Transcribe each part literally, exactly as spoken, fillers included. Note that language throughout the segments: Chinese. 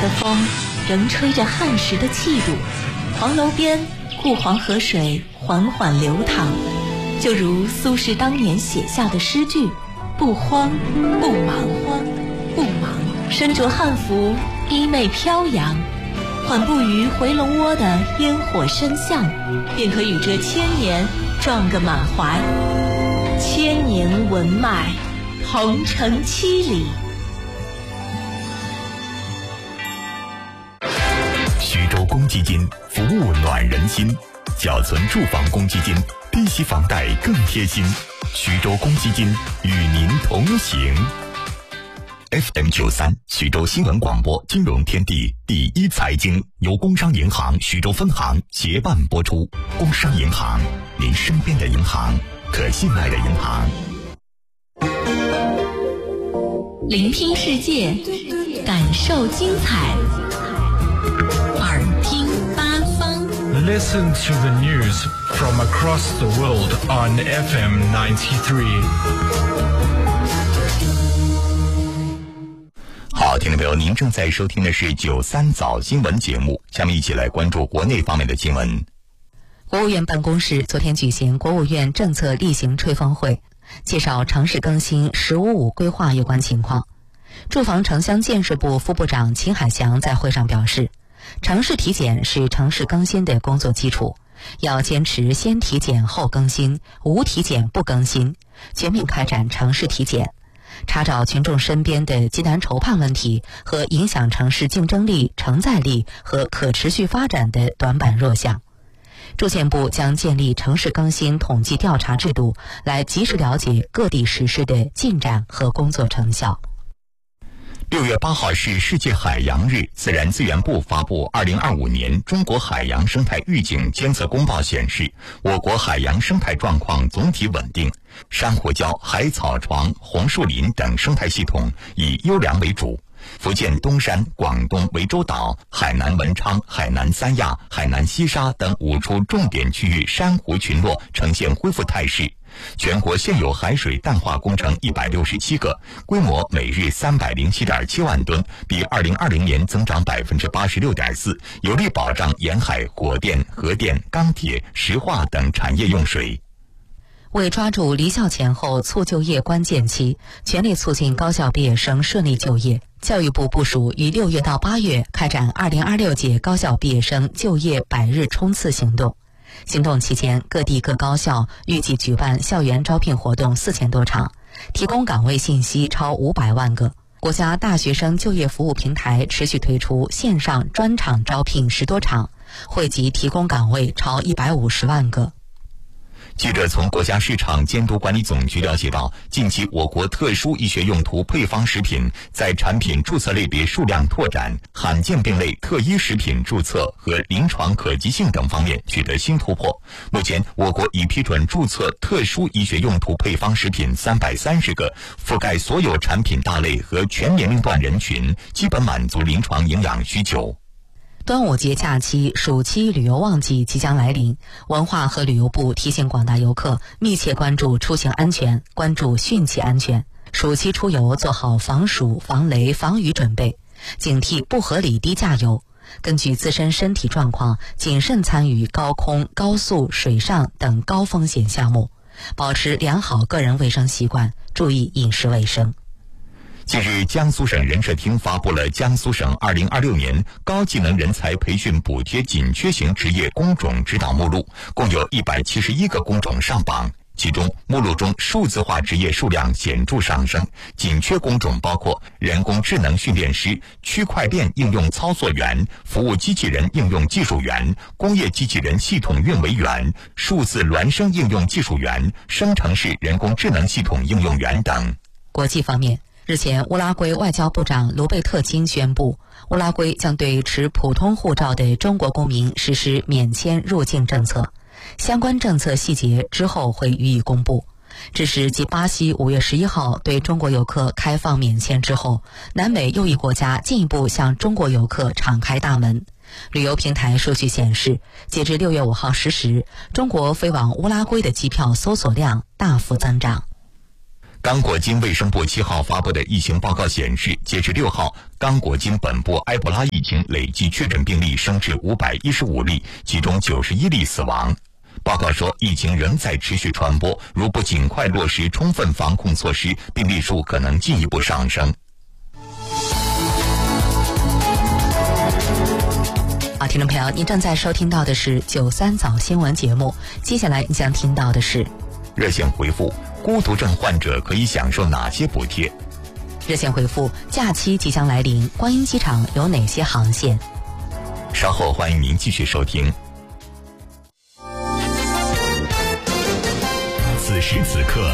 的风仍吹着汉时的气度，黄楼边顾黄河水缓缓流淌，就如苏轼当年写下的诗句：不慌不忙，慌不忙，身着汉服，衣袂飘扬，缓步于回龙窝的烟火深巷，便可与这千年撞个满怀。千年文脉，同城七里。 徐州公积金服务暖人心，缴存住房公积金，低息房贷更贴心。徐州公积金与您同行。F M 九三徐州新闻广播金融天地第一财经由工商银行徐州分行协办播出。工商银行，您身边的银行，可信赖的银行。 聆听世界，感受精彩，耳听八方。 Listen to the news from across the world on F M ninety-three. 好，听众朋友，您正在收听的是九三早新闻节目，下面一起来关注国内方面的新闻。 国务院办公室昨天举行国务院政策例行吹风会，介绍城市更新“十五五”规划有关情况。住房城乡建设部副部长秦海祥在会上表示，城市体检是城市更新的工作基础，要坚持先体检后更新，无体检不更新，全面开展城市体检，查找群众身边的艰难筹盼问题和影响城市竞争力、承载力和可持续发展的短板弱项。住建部将建立城市更新统计调查制度，来及时了解各地实施的进展和工作成效。 六月八号是世界海洋日，自然资源部发布二零二五年中国海洋生态预警监测公报显示，我国海洋生态状况总体稳定，珊瑚礁、海草床、红树林等生态系统以优良为主。福建东山、广东涠洲岛、海南文昌、海南三亚、海南西沙等五处重点区域珊瑚群落呈现恢复态势。全国现有海水淡化工程一百六十七个，规模每日三百零七点七万吨，比二零二零年增长百分之八十六点四，有力保障沿海火电、核电、钢铁、石化等产业用水。 为抓住离校前后促就业关键期，全力促进高校毕业生顺利就业，教育部部署于六月到八月开展二零二六届高校毕业生就业百日冲刺行动。行动期间，各地各高校预计举办校园招聘活动四千多场，提供岗位信息超五百万个。国家大学生就业服务平台持续推出线上专场招聘十多场，惠及提供岗位超一百五十万个。 记者从国家市场监督管理总局了解到，近期我国特殊医学用途配方食品在产品注册类别数量拓展、罕见病类特医食品注册和临床可及性等方面取得新突破。目前，我国已批准注册特殊医学用途配方食品三百三十个，覆盖所有产品大类和全年龄段人群，基本满足临床营养需求。 端午节假期、暑期旅游旺季即将来临，文化和旅游部提醒广大游客密切关注出行安全，关注汛期安全。暑期出游做好防暑、防雷、防雨准备，警惕不合理低价游。根据自身身体状况，谨慎参与高空、高速、水上等高风险项目，保持良好个人卫生习惯，注意饮食卫生。 近日，江苏省人社厅发布了江苏省二零二六年高技能人才培训补贴紧缺型职业工种指导目录，共有一百七十一个工种上榜。其中，目录中数字化职业数量显著上升，紧缺工种包括人工智能训练师、区块链应用操作员、服务机器人应用技术员、工业机器人系统运维员、数字孪生应用技术员、生成式人工智能系统应用员等。 国际方面，日前，乌拉圭外交部长卢贝特金宣布，乌拉圭将对持普通护照的中国公民实施免签入境政策，相关政策细节之后会予以公布。这是继巴西五月十一号对中国游客开放免签之后，南美又一国家进一步向中国游客敞开大门。旅游平台数据显示，截至六月五号十时，中国飞往乌拉圭的机票搜索量大幅增长。 刚果金卫生部七号发布的疫情报告显示，截至六号，刚果金本部埃博拉疫情累计确诊病例升至五百一十五例，其中九十一例死亡。报告说，疫情仍在持续传播，如不尽快落实充分防控措施，病例数可能进一步上升。 好，听众朋友，您正在收听到的是九三早新闻节目，接下来你将听到的是热线回复：孤独症患者可以享受哪些补贴？ 热线回复：假期即将来临，观音机场有哪些航线？ 稍后欢迎您继续收听。此时此刻，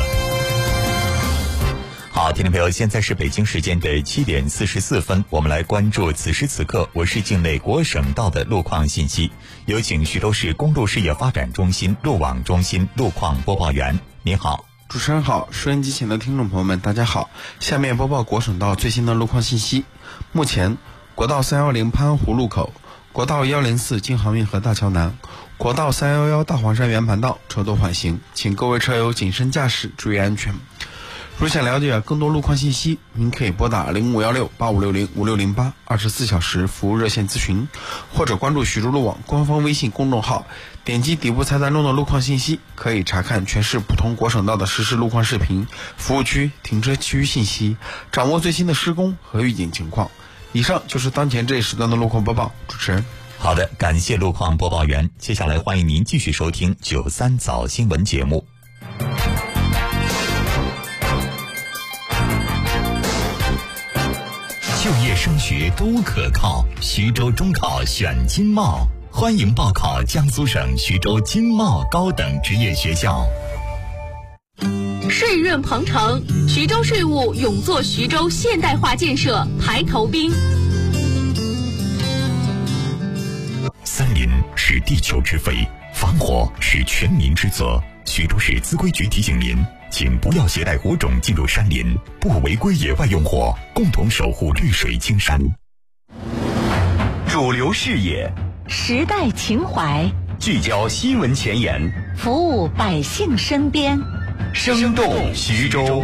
好，听众朋友，现在是北京时间的七点四十四分，我们来关注此时此刻我市境内国省道的路况信息。有请徐州市公路事业发展中心路网中心路况播报员，您好。 主持人好，收音机前的听众朋友们大家好，下面播报国省道最新的路况信息。目前国道三一零潘安湖路口、国道一零四京杭运河大桥南、国道三一一大黄山圆盘道车多缓行，请各位车友谨慎驾驶，注意安全。如想了解更多路况信息，您可以拨打零五一六八五六零五六零八二十四小时服务热线咨询，或者关注徐州路网官方微信公众号，点击底部菜单中的路况信息，可以查看全市不同国省道的实时路况视频、服务区、停车区信息，掌握最新的施工和预警情况。以上就是当前这一时段的路况播报。主持人， 好的，感谢路况播报员。接下来欢迎您继续收听九三早新闻节目。就业升学都可靠，徐州中考选经贸，欢迎报考江苏省徐州经贸高等职业学校。 税润鹏程，徐州税务勇做徐州现代化建设排头兵。 森林是地球之肺，防火是全民之责。徐州市资规局提醒您，请不要携带火种进入山林，不违规野外用火，共同守护绿水青山。 主流视野， 时代情怀， 聚焦新闻前沿， 服务百姓身边， 生动徐州。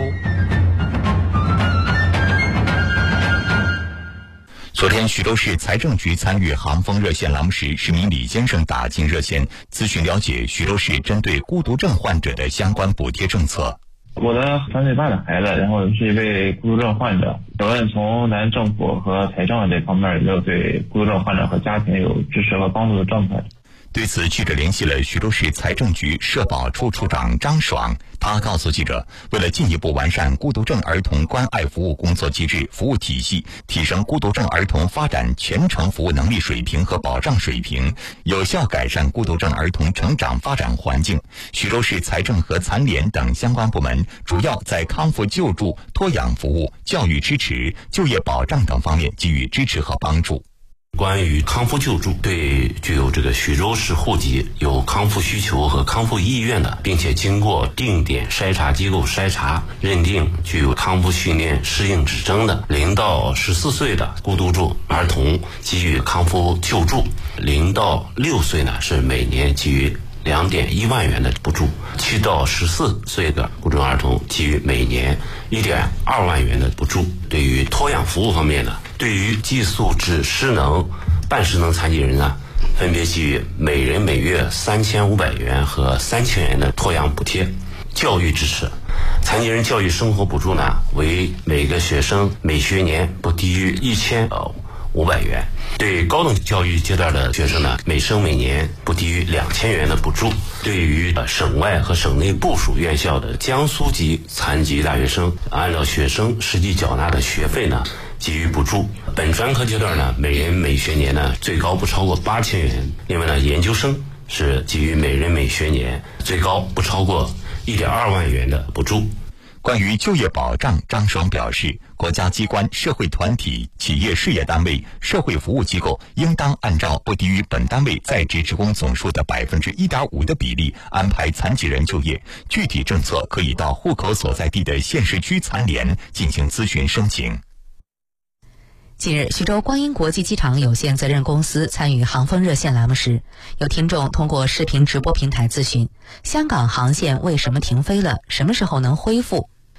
昨天，徐州市财政局参与航风热线栏目时，市民李先生打进热线咨询了解徐州市针对孤独症患者的相关补贴政策。 我的三岁半的孩子，然后是一位孤独症患者。请问从咱政府和财政这方面有没有对孤独症患者和家庭有支持和帮助的政策？ 对此，记者联系了徐州市财政局社保处处长张爽，他告诉记者，为了进一步完善孤独症儿童关爱服务工作机制、服务体系，提升孤独症儿童发展全程服务能力水平和保障水平，有效改善孤独症儿童成长发展环境，徐州市财政和残联等相关部门主要在康复救助、托养服务、教育支持、就业保障等方面给予支持和帮助。 关于康复救助，对具有这个徐州市户籍、有康复需求和康复意愿的，并且经过定点筛查机构筛查认定具有康复训练适应指征的零到十四岁的孤独症儿童给予康复救助，零到六岁呢是每年给予两点一万元的补助，七到十四岁的孤独症儿童给予每年一点二万元的补助。对于托养服务方面呢，对于寄宿制失能、半失能残疾人呢，分别给予每人每月三千五百元和三千元的托养补贴。教育支持，残疾人教育生活补助呢，为每个学生每学年不低于一千五百元。对高等教育阶段的学生呢，每生每年不低于两千元的补助。对于省外和省内部属院校的江苏籍残疾大学生，按照学生实际缴纳的学费呢，给予补助。本专科阶段呢，每人每学年呢最高不超过八千元。另外呢，研究生是给予每人每学年最高不超过一点二万元的补助。 关于就业保障，张爽表示，国家机关、社会团体、企业事业单位、社会服务机构应当按照不低于本单位在职职工总数的百分之一点五的比例安排残疾人就业。具体政策可以到户口所在地的县市区残联进行咨询申请。 近日，徐州观音国际机场有限责任公司参与航风热线栏目时，有听众通过视频直播平台咨询，香港航线为什么停飞了，什么时候能恢复？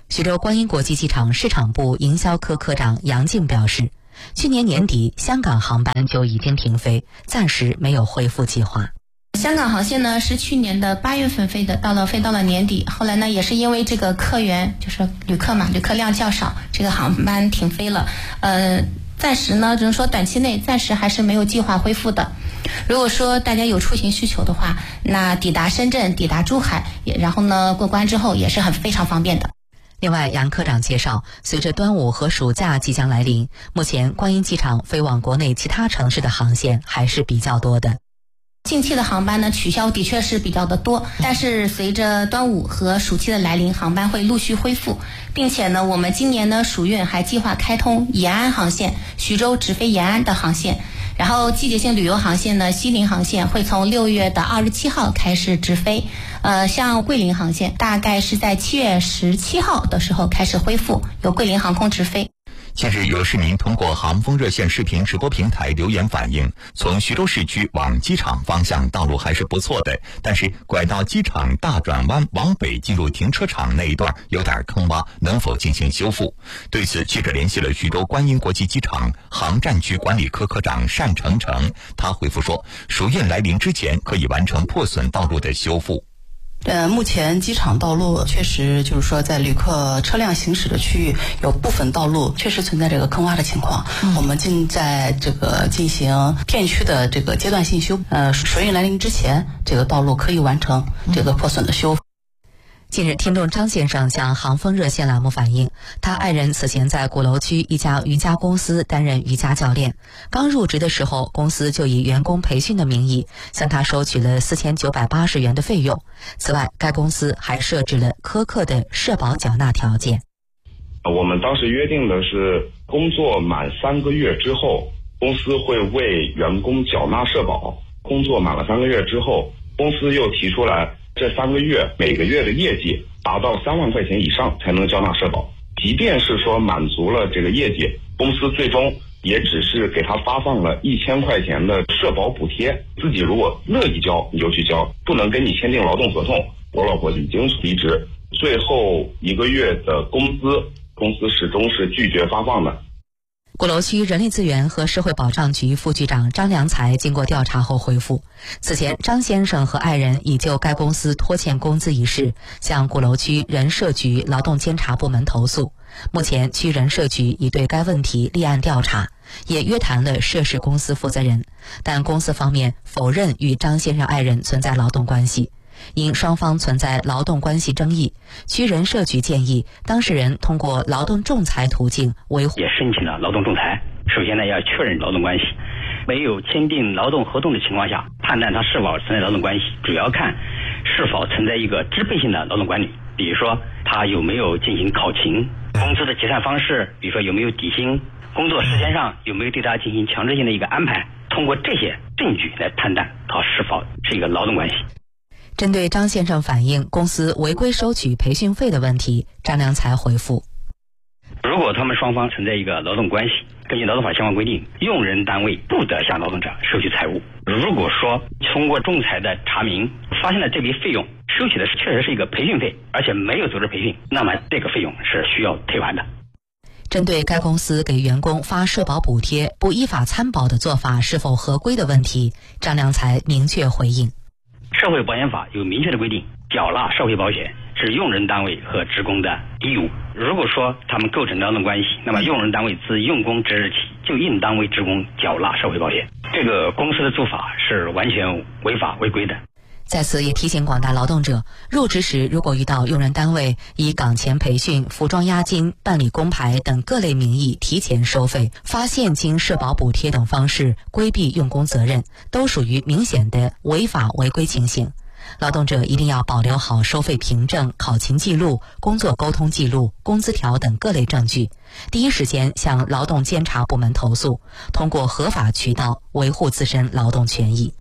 徐州观音国际机场市场部营销科科长杨静表示，去年年底香港航班就已经停飞，暂时没有恢复计划。 香港航线呢是去年的八月份飞的，到了飞到了年底，后来呢也是因为这个客源就是旅客嘛，旅客量较少，这个航班停飞了。呃，暂时呢只能说短期内暂时还是没有计划恢复的。如果说大家有出行需求的话，那抵达深圳、抵达珠海，也然后呢过关之后也是很非常方便的。 另外，杨科长介绍，随着端午和暑假即将来临，目前观音机场飞往国内其他城市的航线还是比较多的。 近期的航班呢取消的确是比较的多，但是随着端午和暑期的来临，航班会陆续恢复，并且呢我们今年呢暑运还计划开通延安航线，徐州直飞延安的航线。然后季节性旅游航线呢，西宁航线会从六月的二十七号开始直飞，呃，像桂林航线大概是在七月十七号的时候开始恢复，由桂林航空直飞。 近日，有市民通过航风热线视频直播平台留言反映，从徐州市区往机场方向道路还是不错的，但是拐到机场大转弯往北进入停车场那一段有点坑洼，能否进行修复？对此，记者联系了徐州观音国际机场航站局管理科科长单成成，他回复说，暑运来临之前可以完成破损道路的修复。 呃，目前机场道路确实就是说，在旅客车辆行驶的区域，有部分道路确实存在这个坑洼的情况。嗯、我们正在这个进行片区的这个阶段性修，呃，暑运来临之前，这个道路可以完成这个破损的修复。 近日，听众张先生向航风热线栏目反映，他爱人此前在鼓楼区一家瑜伽公司担任瑜伽教练，刚入职的时候，公司就以员工培训的名义向他收取了四千九百八十元的费用。此外，该公司还设置了苛刻的社保缴纳条件。 我们当时约定的是，工作满三个月之后，公司会为员工缴纳社保。工作满了三个月之后，公司又提出来，这三个月每个月的业绩达到三万块钱以上才能交纳社保。即便是说满足了这个业绩，公司最终也只是给他发放了一千块钱的社保补贴。自己如果乐意交你就去交，不能跟你签订劳动合同。我老婆已经离职，最后一个月的工资，公司始终是拒绝发放的。 鼓楼区人力资源和社会保障局副局长张良才经过调查后回复，此前张先生和爱人已就该公司拖欠工资一事向鼓楼区人社局劳动监察部门投诉。目前区人社局已对该问题立案调查，也约谈了涉事公司负责人，但公司方面否认与张先生爱人存在劳动关系。因双方存在劳动关系争议，区人社局建议当事人通过劳动仲裁途径维护。 也申请了劳动仲裁。首先呢，要确认劳动关系，没有签订劳动合同的情况下，判断他是否存在劳动关系，主要看是否存在一个支配性的劳动管理。比如说，他有没有进行考勤，工资的结算方式，比如说有没有底薪，工作时间上有没有对他进行强制性的一个安排。通过这些证据来判断他是否是一个劳动关系。 针对张先生反映公司违规收取培训费的问题，张良才回复： 如果他们双方存在一个劳动关系，根据劳动法相关规定，用人单位不得向劳动者收取财物。如果说通过仲裁的查明发现了这笔费用收取的确实是一个培训费，而且没有组织培训，那么这个费用是需要退还的。 针对该公司给员工发社保补贴不依法参保的做法是否合规的问题，张良才明确回应： 社会保险法有明确的规定，缴纳社会保险是用人单位和职工的义务。如果说他们构成劳动关系，那么用人单位自用工之日起就应当为职工缴纳社会保险。这个公司的做法是完全违法违规的。 在此也提醒广大劳动者，入职时如果遇到用人单位以岗前培训、服装押金、办理工牌等各类名义提前收费、发现金、社保补贴等方式规避用工责任，都属于明显的违法违规情形。劳动者一定要保留好收费凭证、考勤记录、工作沟通记录、工资条等各类证据，第一时间向劳动监察部门投诉，通过合法渠道维护自身劳动权益。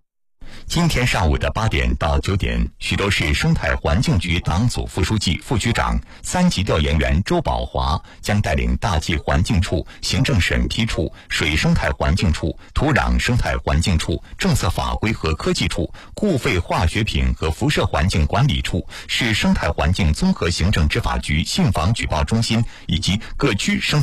今天上午的八点到九点，徐州市生态环境局党组副书记、副局长、三级调研员周宝华将带领大气环境处、行政审批处、水生态环境处、土壤生态环境处、政策法规和科技处、固废化学品和辐射环境管理处、市生态环境综合行政执法局信访举报中心以及各区生